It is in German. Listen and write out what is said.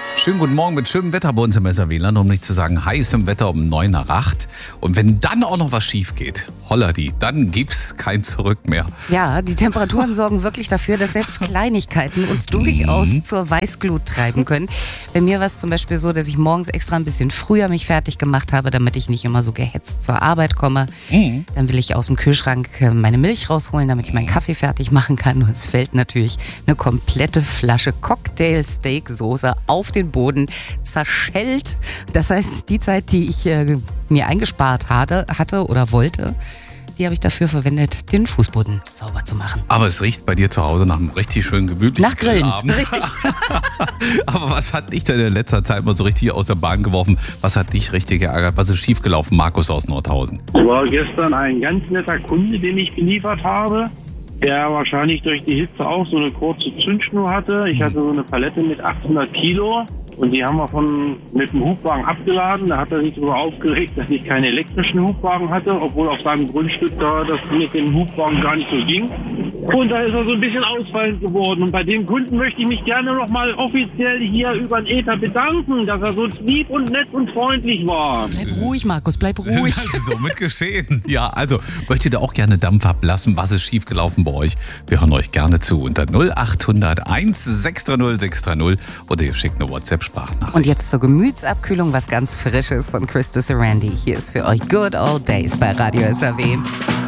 Schönen guten Morgen mit schönem Wetter bei uns im SRW-Land, um nicht zu sagen heißem Wetter um 9 nach 8. Und wenn dann auch noch was schief geht, holladi, dann gibt's kein Zurück mehr. Ja, die Temperaturen sorgen wirklich dafür, dass selbst Kleinigkeiten uns durchaus zur Weißglut treiben können. Bei mir war es zum Beispiel so, dass ich morgens extra ein bisschen früher mich fertig gemacht habe, damit ich nicht immer so gehetzt zur Arbeit komme. Dann will ich aus dem Kühlschrank meine Milch rausholen, damit ich meinen Kaffee fertig machen kann. Und es fällt natürlich eine komplette Flasche Cocktail-Steak-Soße auf den Boden, zerschellt. Das heißt, die Zeit, die ich mir eingespart hatte oder wollte, die habe ich dafür verwendet, den Fußboden sauber zu machen. Aber es riecht bei dir zu Hause nach einem richtig schön gemütlichen Nach Grillen, Grillabend. richtig. Aber was hat dich denn in letzter Zeit mal so richtig aus der Bahn geworfen? Was hat dich richtig geärgert? Was ist schiefgelaufen? Markus aus Nordhausen. Es war gestern ein ganz netter Kunde, den ich geliefert habe, der wahrscheinlich durch die Hitze auch so eine kurze Zündschnur hatte. Ich hatte so eine Palette mit 800 Kilo und die haben wir mit dem Hubwagen abgeladen. Da hat er sich darüber aufgeregt, dass ich keinen elektrischen Hubwagen hatte, obwohl auf seinem Grundstück da das mit dem Hubwagen gar nicht so ging. Und da ist er so ein bisschen ausfallend geworden. Und bei dem Kunden möchte ich mich gerne nochmal offiziell hier über den Äther bedanken, dass er so lieb und nett und freundlich war. Bleib ruhig, Markus, bleib ruhig. Somit geschehen. Ja, also möchtet ihr auch gerne Dampf ablassen? Was ist schiefgelaufen bei euch? Wir hören euch gerne zu unter 0800 1630 630 oder ihr schickt eine WhatsApp-Sprachnachricht. Und jetzt zur Gemütsabkühlung was ganz Frisches von Krista Sarandí. Hier ist für euch Good Old Days bei Radio SRW.